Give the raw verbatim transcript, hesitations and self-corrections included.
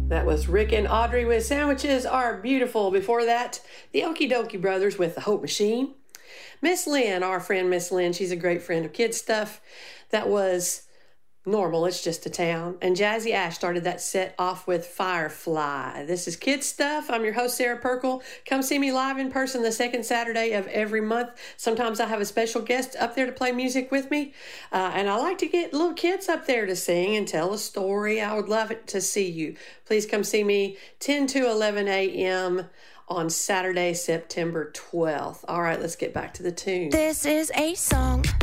That was Rick and Audrey with Sandwiches Are Beautiful. Before that, the Okie Dokie Brothers with The Hope Machine. Miss Lynn, our friend Miss Lynn, she's a great friend of Kids Stuff. That was Normal, It's Just a Town. And Jazzy Ash started that set off with Firefly. This is Kids Stuff. I'm your host, Sarah Perkle. Come see me live in person the second Saturday of every month. Sometimes I have a special guest up there to play music with me. Uh, and I like to get little kids up there to sing and tell a story. I would love it to see you. Please come see me ten to eleven a.m. on Saturday, September twelfth. All right, let's get back to the tune. This is a song